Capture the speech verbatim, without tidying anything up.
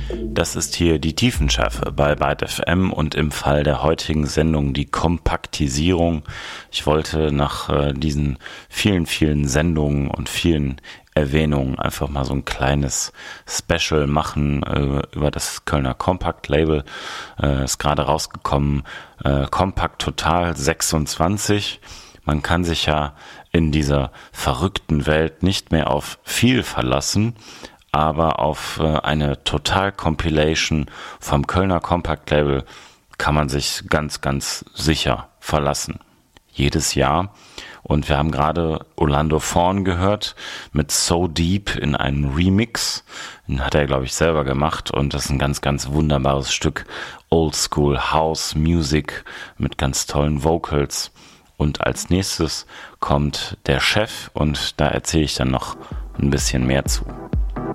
Das ist hier die Tiefenschärfe bei Byte F M und im Fall der heutigen Sendung die Kompaktisierung. Ich wollte nach äh, diesen vielen, vielen Sendungen und vielen Erwähnungen einfach mal so ein kleines Special machen äh, über das Kölner Compact Label. Äh, ist gerade rausgekommen, äh, Compact Total sechsundzwanzig. Man kann sich ja in dieser verrückten Welt nicht mehr auf viel verlassen, aber auf äh, eine Total-Compilation vom Kölner Compact Label kann man sich ganz, ganz sicher verlassen. Jedes Jahr. Und wir haben gerade Orlando Thorn gehört mit So Deep in einem Remix. Den hat er, glaube ich, selber gemacht. Und das ist ein ganz, ganz wunderbares Stück Oldschool House Music mit ganz tollen Vocals. Und als nächstes kommt der Chef und da erzähle ich dann noch ein bisschen mehr zu.